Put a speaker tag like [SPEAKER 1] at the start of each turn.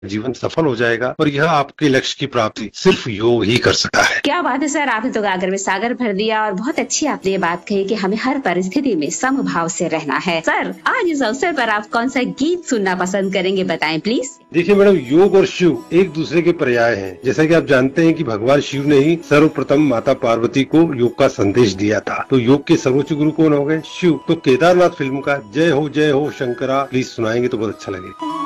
[SPEAKER 1] जीवन सफल हो जाएगा और यह आपके लक्ष्य की प्राप्ति सिर्फ योग ही कर सकता है।
[SPEAKER 2] क्या बात है सर, आपने तो गागर में सागर भर दिया और बहुत अच्छी आपने ये बात कही कि हमें हर परिस्थिति में समभाव से रहना है। सर, आज इस अवसर पर आप कौन सा गीत सुनना पसंद करेंगे, बताएं प्लीज।
[SPEAKER 1] देखिए मैडम, योग और शिव एक दूसरे के पर्याय हैं। जैसा कि आप जानते हैं कि भगवान शिव ने ही सर्वप्रथम माता पार्वती को योग का संदेश दिया था। तो योग के सर्वोच्च गुरु कौन हो गए? शिव। तो केदारनाथ फिल्म का जय हो शंकरा प्लीज सुनाएंगे तो बहुत अच्छा लगेगा।